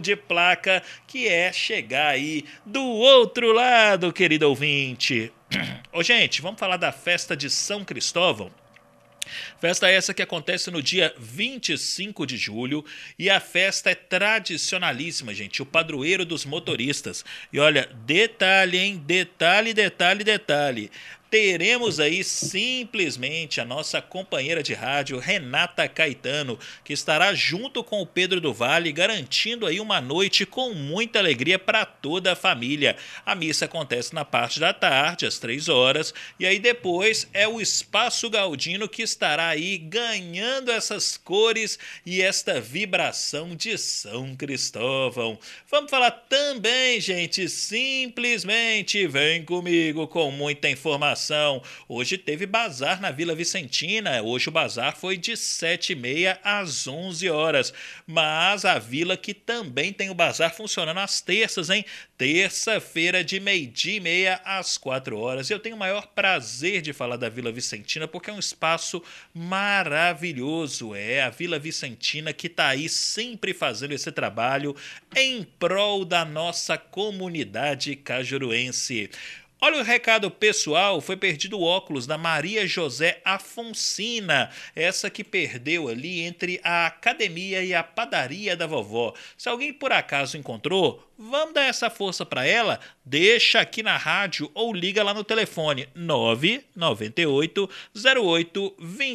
de placa, que é chegar aí do outro lado, querido ouvinte. Ô, gente, vamos falar da festa de São Cristóvão? Festa essa que acontece no dia 25 de julho e a festa é tradicionalíssima, gente, o padroeiro dos motoristas. E olha, detalhe, hein? Detalhe. Teremos aí simplesmente a nossa companheira de rádio, Renata Caetano, que estará junto com o Pedro do Vale, garantindo aí uma noite com muita alegria para toda a família. A missa acontece na parte da tarde, às 3 horas, e aí depois é o Espaço Galdino que estará aí ganhando essas cores e esta vibração de São Cristóvão. Vamos falar também, gente, simplesmente vem comigo com muita informação. Hoje teve bazar na Vila Vicentina, hoje o bazar foi de 7h30 às 11 horas, mas a Vila que também tem o bazar funcionando às terças, hein? Terça-feira de 12h30 às 4 horas. Eu tenho o maior prazer de falar da Vila Vicentina porque é um espaço maravilhoso, a Vila Vicentina que está aí sempre fazendo esse trabalho em prol da nossa comunidade cajuruense. Olha o recado pessoal, foi perdido o óculos da Maria José Afonsina, essa que perdeu ali entre a academia e a padaria da vovó. Se alguém por acaso encontrou, vamos dar essa força para ela? Deixa aqui na rádio ou liga lá no telefone 998 08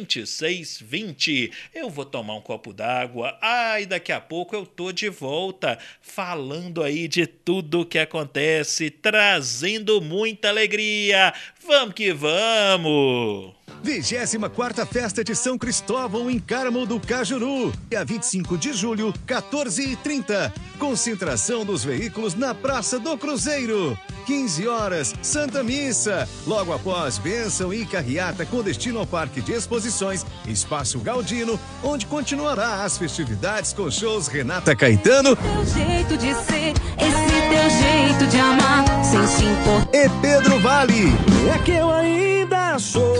2620. Eu vou tomar um copo d'água, daqui a pouco eu tô de volta falando aí de tudo que acontece, trazendo muita alegria. Vamos que vamos! 24ª Festa de São Cristóvão em Cáramo do Cajuru. Dia 25 de julho, 14h30. Concentração dos veículos na Praça do Cruzeiro. 15 horas, Santa Missa. Logo após, bênção e carreata com destino ao Parque de Exposições, Espaço Galdino, onde continuará as festividades com shows Renata Caetano. Teu jeito de ser, esse teu jeito de amar, sem se importar. E Pedro Vale. É que eu ainda sou.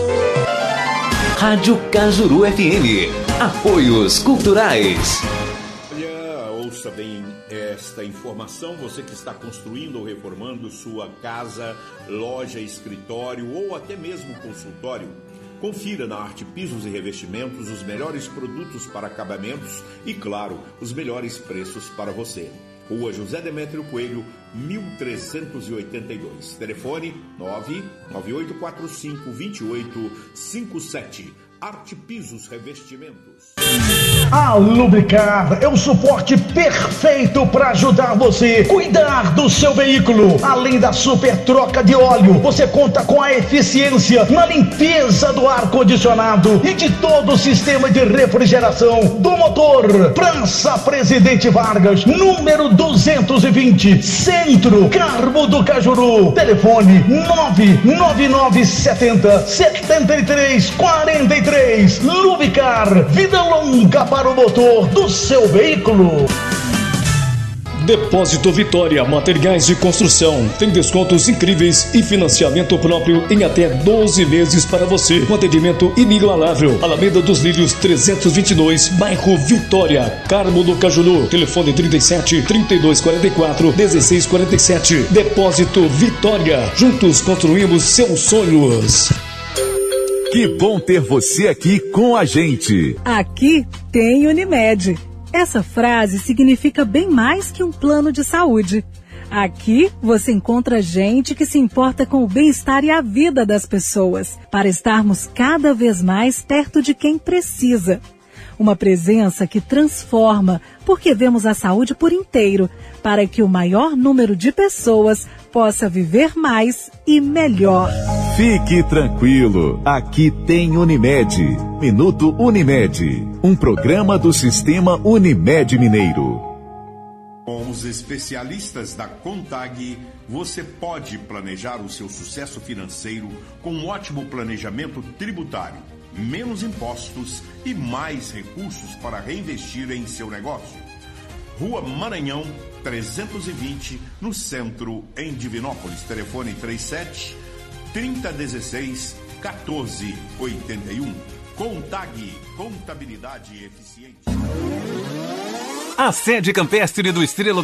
Rádio Cajuru FM. Apoios culturais. Olha, ouça bem esta informação. Você que está construindo ou reformando sua casa, loja, escritório ou até mesmo consultório, confira na Arte Pisos e Revestimentos os melhores produtos para acabamentos e, claro, os melhores preços para você. Rua José Demétrio Coelho, 1382. Telefone 998452857. Arte Pisos Revestimentos. A Lubricar é o suporte perfeito para ajudar você a cuidar do seu veículo. Além da super troca de óleo, você conta com a eficiência na limpeza do ar-condicionado e de todo o sistema de refrigeração do motor. Praça Presidente Vargas, número 220, Centro, Cáramo do Cajuru. Telefone 99970-7343. Lubricar, vida longa para o motor do seu veículo. Depósito Vitória, materiais de construção. Tem descontos incríveis e financiamento próprio em até 12 meses para você. Com atendimento inigualável. Alameda dos Lírios 322, bairro Vitória, Cáramo do Cajuru. Telefone 37 3244 1647. Depósito Vitória. Juntos construímos seus sonhos. Que bom ter você aqui com a gente. Aqui tem Unimed. Essa frase significa bem mais que um plano de saúde. Aqui você encontra gente que se importa com o bem-estar e a vida das pessoas, para estarmos cada vez mais perto de quem precisa. Uma presença que transforma, porque vemos a saúde por inteiro, para que o maior número de pessoas possa viver mais e melhor. Fique tranquilo, aqui tem Unimed. Minuto Unimed, um programa do Sistema Unimed Mineiro. Com os especialistas da Contag, você pode planejar o seu sucesso financeiro com um ótimo planejamento tributário, menos impostos e mais recursos para reinvestir em seu negócio. Rua Maranhão, 320, no centro, em Divinópolis. Telefone 37 3016 1481. Contag, contabilidade eficiente. A sede campestre do Estrela